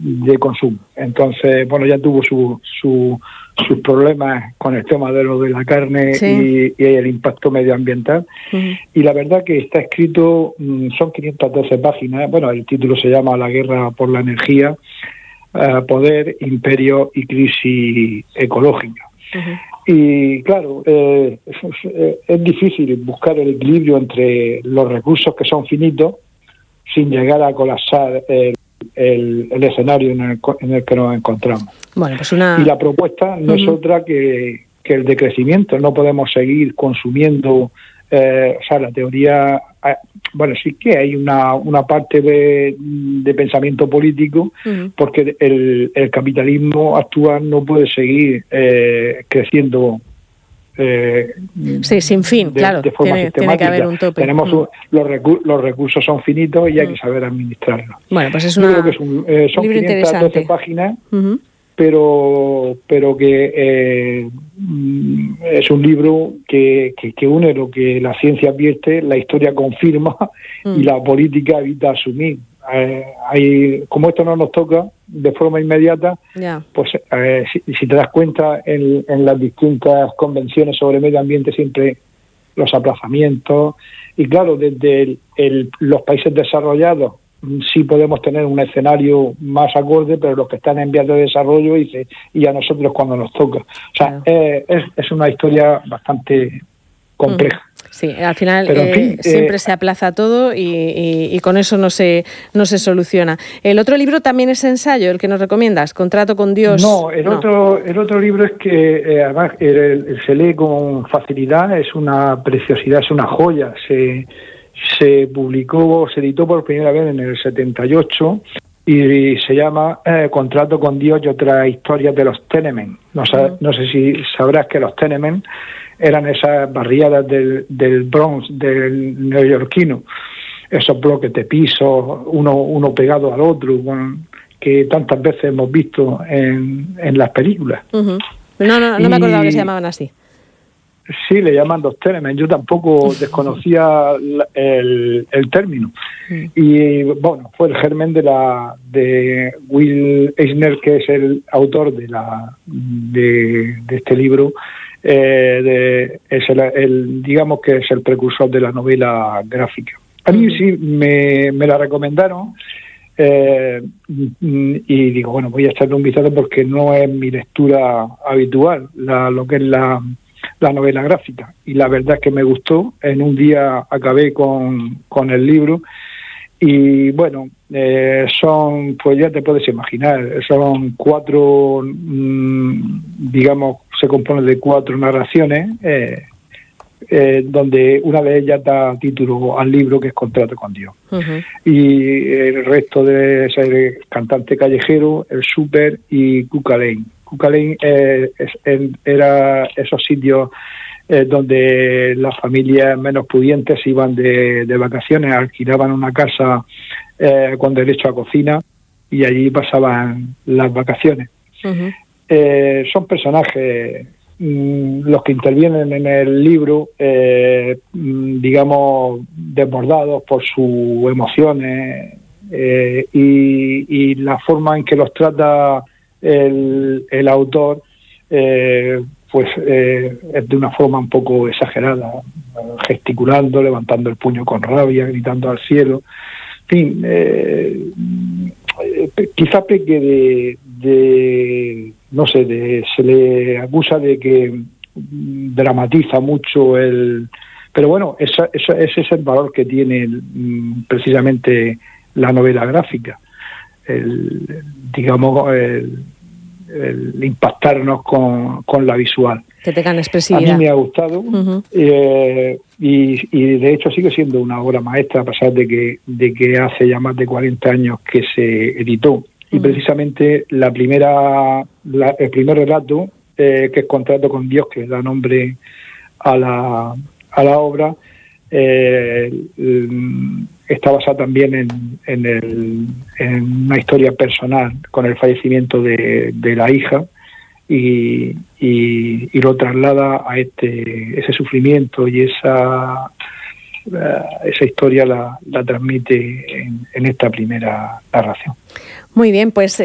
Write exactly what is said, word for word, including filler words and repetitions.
de consumo. Entonces, bueno, ya tuvo su, su, sus problemas con el tema de lo de la carne, sí, y, y el impacto medioambiental. Uh-huh. Y la verdad que está escrito, son quinientas doce páginas. Bueno, el título se llama La guerra por la energía, uh, poder, imperio y crisis ecológica. Uh-huh. Y claro, eh, es, es difícil buscar el equilibrio entre los recursos que son finitos sin llegar a colapsar el, el, el escenario en el, en el que nos encontramos. Bueno, pues una... Y la propuesta no uh-huh. es otra que, que el decrecimiento. No podemos seguir consumiendo, eh, o sea, la teoría... Bueno, sí que hay una, una parte de, de pensamiento político, uh-huh. porque el, el capitalismo actual no puede seguir eh, creciendo eh, sí, sin fin, de, claro, de forma tiene, sistemática. Tiene que haber un tope. Tenemos uh-huh. los, recu- los recursos son finitos y hay uh-huh. que saber administrarlos. Bueno, pues es una... Yo creo que es un, eh, son quinientas doce páginas, uh-huh. pero pero que eh, es un libro que, que, que une lo que la ciencia advierte, la historia confirma mm. y la política evita asumir. Eh, hay, como esto no nos toca de forma inmediata, yeah. pues eh, si, si te das cuenta en, en las distintas convenciones sobre medio ambiente siempre los aplazamientos, y claro, desde el, el, los países desarrollados sí podemos tener un escenario más acorde, pero los que están en vías de desarrollo y, y a nosotros cuando nos toca. O sea, claro. eh, es, es una historia bastante compleja. Sí, al final pero, en fin, eh, siempre eh, se aplaza todo y, y, y con eso no se no se soluciona. El otro libro también es ensayo, el que nos recomiendas, Contrato con Dios. No, el no. otro el otro libro es que eh, además el, el, se lee con facilidad, es una preciosidad, es una joya. Se se publicó, se editó por primera vez en el setenta y ocho y se llama eh, Contrato con Dios y otras historias de los Tenements. No, uh-huh. no sé si sabrás que los Tenements eran esas barriadas del, del Bronx, del neoyorquino, esos bloques de pisos, uno, uno pegado al otro, con, que tantas veces hemos visto en, en las películas. Uh-huh. No, no, no y, me acordaba que se llamaban así. Sí, le llaman los Tenements. Yo tampoco desconocía el, el término. Mm. Y bueno, fue el germen de la de Will Eisner, que es el autor de la de, de este libro. Eh, de, es el, el digamos que es el precursor de la novela gráfica. A mí mm. sí me, me la recomendaron. Eh, y digo, bueno, voy a echarle un vistazo porque no es mi lectura habitual, la, lo que es la la novela gráfica, y la verdad es que me gustó. En un día acabé con, con el libro y bueno, eh, son, pues ya te puedes imaginar, son cuatro, mmm, digamos, se compone de cuatro narraciones, eh, eh, donde una de ellas da título al libro, que es Contrato con Dios. Uh-huh. Y el resto de ser Cantante Callejero, El Súper y Cuca Lane. Cuca Lane eh, es, es, era esos sitios eh, donde las familias menos pudientes iban de, de vacaciones, alquilaban una casa eh, con derecho a cocina y allí pasaban las vacaciones. Uh-huh. Eh, son personajes, mmm, los que intervienen en el libro, eh, mmm, digamos, desbordados por sus emociones eh, y, y la forma en que los trata El, el autor, eh, pues eh, es de una forma un poco exagerada, gesticulando, levantando el puño con rabia, gritando al cielo. En fin, eh, eh, quizá peque de, de, no sé, de, se le acusa de que dramatiza mucho el... Pero bueno, esa, esa, ese es el valor que tiene precisamente la novela gráfica. El, digamos, el, el impactarnos con, con la visual. Que tengan expresividad. A mí me ha gustado, uh-huh. eh, y, y de hecho sigue siendo una obra maestra, a pesar de que, de que hace ya más de cuarenta años que se editó. Uh-huh. Y precisamente la primera, la, el primer relato, eh, que es Contrato con Dios, que da nombre a la, a la obra, eh, está basada también en, en, el, en una historia personal con el fallecimiento de, de la hija y, y, y lo traslada a este ese sufrimiento y esa esa historia la, la transmite en, en esta primera narración. Muy bien, pues